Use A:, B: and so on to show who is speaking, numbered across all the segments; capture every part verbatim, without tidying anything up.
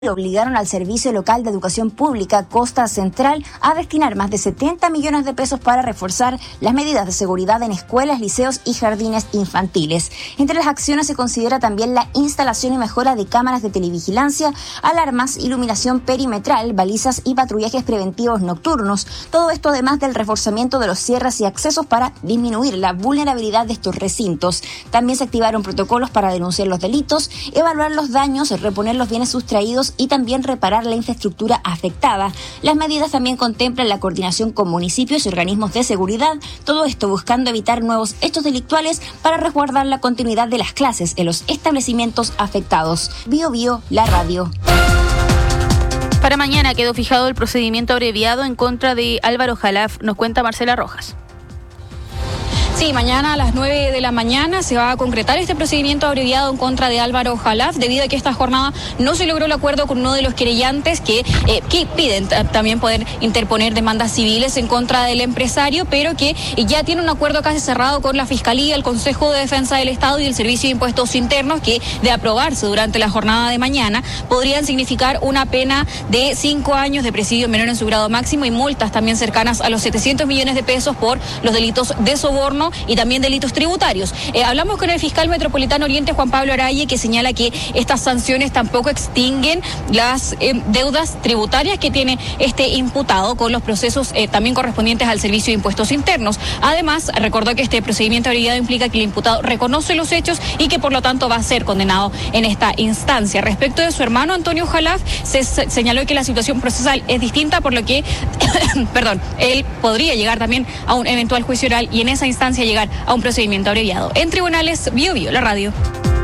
A: obligaron al Servicio Local de Educación Pública Costa Central a destinar más de setenta millones de pesos para reforzar las medidas de seguridad en escuelas, liceos y jardines infantiles. Entre las acciones se considera también la instalación y mejora de cámaras de televigilancia, alarmas, iluminación perimetral, balizas y patrullajes preventivos nocturnos. Todo esto además del reforzamiento de los cierres y accesos para disminuir la vulnerabilidad de estos recintos. También se activaron protocolos para denunciar los delitos, evaluar los daños, reponer los bienes sustraídos y también reparar la infraestructura afectada. Las medidas también contemplan la coordinación con municipios y organismos de seguridad, todo esto buscando evitar nuevos hechos delictuales para resguardar la continuidad de las clases en los establecimientos afectados. Bio Bio, la radio.
B: Para mañana quedó fijado el procedimiento abreviado en contra de Álvaro Jalaf, nos cuenta Marcela Rojas.
C: Sí, mañana a las nueve de la mañana se va a concretar este procedimiento abreviado en contra de Álvaro Jalaf, debido a que esta jornada no se logró el acuerdo con uno de los querellantes que, eh, que piden también poder interponer demandas civiles en contra del empresario, pero que ya tiene un acuerdo casi cerrado con la Fiscalía, el Consejo de Defensa del Estado y el Servicio de Impuestos Internos, que de aprobarse durante la jornada de mañana podrían significar una pena de cinco años de presidio menor en su grado máximo y multas también cercanas a los setecientos millones de pesos por los delitos de soborno y también delitos tributarios. Eh, hablamos con el fiscal metropolitano Oriente, Juan Pablo Araye, que señala que estas sanciones tampoco extinguen las eh, deudas tributarias que tiene este imputado con los procesos eh, también correspondientes al Servicio de Impuestos Internos. Además, recordó que este procedimiento abreviado implica que el imputado reconoce los hechos y que por lo tanto va a ser condenado en esta instancia. Respecto de su hermano Antonio Jalaf, se señaló que la situación procesal es distinta, por lo que, perdón, él podría llegar también a un eventual juicio oral y en esa instancia llegar a un procedimiento abreviado. En tribunales, Bio Bio, la radio.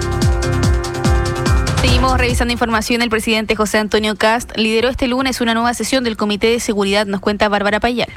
B: Seguimos revisando información. El presidente José Antonio Kast lideró este lunes una nueva sesión del Comité de Seguridad, nos cuenta Bárbara Payal.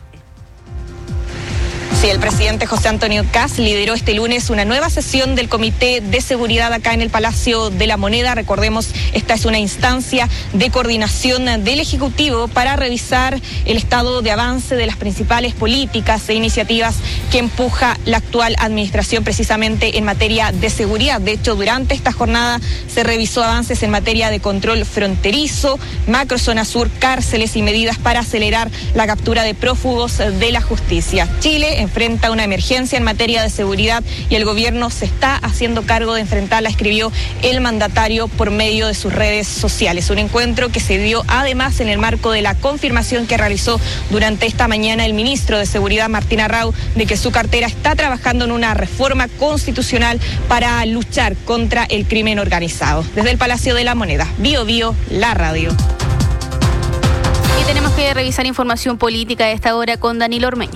D: Sí, el presidente José Antonio Kast lideró este lunes una nueva sesión del Comité de Seguridad acá en el Palacio de la Moneda. Recordemos, esta es una instancia de coordinación del Ejecutivo para revisar el estado de avance de las principales políticas e iniciativas que empuja la actual administración precisamente en materia de seguridad. De hecho, durante esta jornada se revisó avances en materia de control fronterizo, macrozona sur, cárceles y medidas para acelerar la captura de prófugos de la justicia. Chile en enfrenta una emergencia en materia de seguridad y el gobierno se está haciendo cargo de enfrentarla, escribió el mandatario por medio de sus redes sociales. Un encuentro que se dio además en el marco de la confirmación que realizó durante esta mañana el ministro de Seguridad, Martín Arrau, de que su cartera está trabajando en una reforma constitucional para luchar contra el crimen organizado. Desde el Palacio de la Moneda, Bio Bio, la radio.
B: Y tenemos que revisar información política a esta hora con Danilo Ormeño.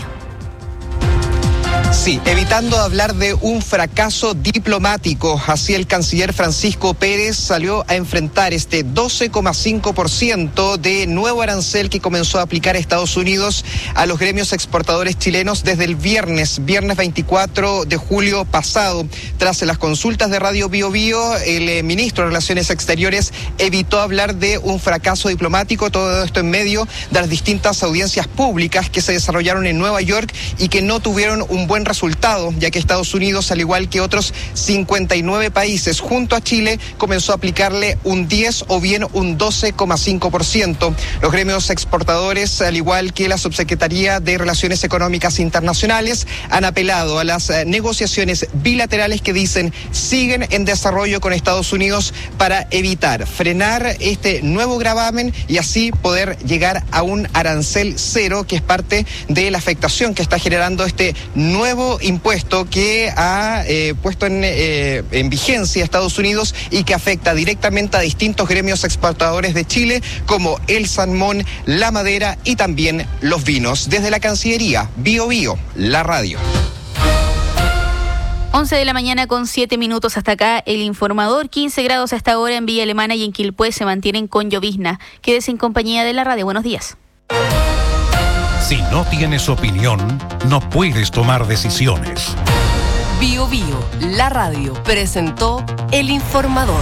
E: Sí, evitando hablar de un fracaso diplomático, así el canciller Francisco Pérez salió a enfrentar este doce coma cinco por ciento de nuevo arancel que comenzó a aplicar Estados Unidos a los gremios exportadores chilenos desde el viernes, viernes veinticuatro de julio pasado. Tras las consultas de Radio Bio Bio, el eh, ministro de Relaciones Exteriores evitó hablar de un fracaso diplomático, todo esto en medio de las distintas audiencias públicas que se desarrollaron en Nueva York y que no tuvieron un buen resultado, ya que Estados Unidos, al igual que otros cincuenta y nueve países junto a Chile, comenzó a aplicarle un diez o bien un doce coma cinco por ciento. Los gremios exportadores, al igual que la Subsecretaría de Relaciones Económicas Internacionales, han apelado a las eh, negociaciones bilaterales que dicen siguen en desarrollo con Estados Unidos para evitar, frenar este nuevo gravamen y así poder llegar a un arancel cero, que es parte de la afectación que está generando este nuevo impuesto que ha eh, puesto en, eh, en vigencia Estados Unidos y que afecta directamente a distintos gremios exportadores de Chile, como el salmón, la madera y también los vinos. Desde la Cancillería, Bio Bio, la radio.
B: once de la mañana con siete minutos hasta acá, el informador. quince grados hasta ahora en Villa Alemana y en Quilpué se mantienen con llovizna. Quédese en compañía de la radio. Buenos días.
F: Si no tienes opinión, no puedes tomar decisiones.
G: Bio Bio, la radio, presentó El Informador.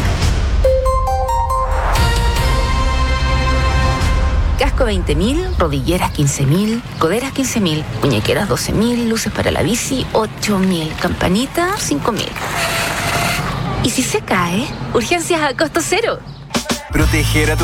H: Casco veinte mil, rodilleras quince mil, coderas quince mil, muñequeras doce mil, luces para la bici ocho mil, campanita cinco mil. ¿Y si se cae? Urgencias a costo cero.
I: proteger a tu